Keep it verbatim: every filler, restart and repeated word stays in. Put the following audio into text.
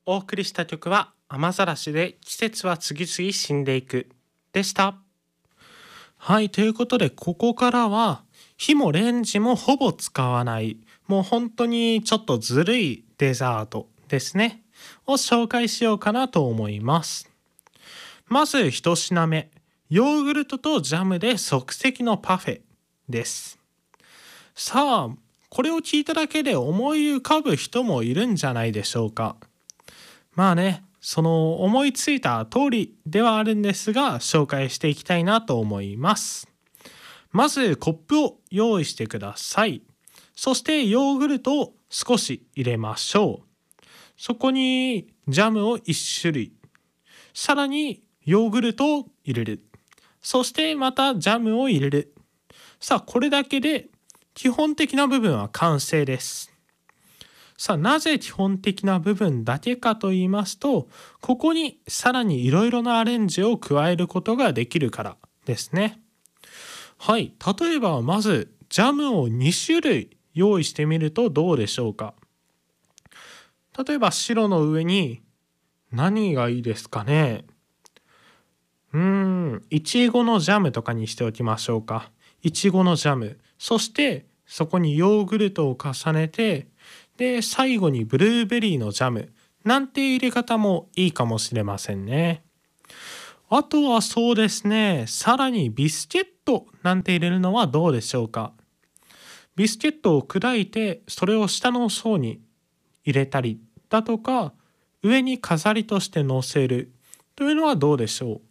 お送りした曲は雨ざらしで季節は次々死んでいくでした。はい、ということでここからは火もレンジもほぼ使わないもう本当にちょっとずるいデザートですねを紹介しようかなと思います。まず一品目、ヨーグルトとジャムで即席のパフェです。さあこれを聞いただけで思い浮かぶ人もいるんじゃないでしょうか。まあね、その思いついた通りではあるんですが紹介していきたいなと思います。まずコップを用意してください。そしてヨーグルトを少し入れましょう。そこにジャムをいち種類、さらにヨーグルトを入れる、そしてまたジャムを入れる。さあこれだけで基本的な部分は完成です。さあなぜ基本的な部分だけかと言いますと、ここにさらにいろいろなアレンジを加えることができるからですね。はい、例えばまずジャムをに種類用意してみるとどうでしょうか。例えば白の上に何がいいですかね。うーん、いちごのジャムとかにしておきましょうか。いちごのジャム、そしてそこにヨーグルトを重ねて、で最後にブルーベリーのジャムなんて入れ方もいいかもしれませんね。あとはそうですね、さらにビスケットなんて入れるのはどうでしょうか。ビスケットを砕いてそれを下の層に入れたりだとか、上に飾りとして乗せるというのはどうでしょう。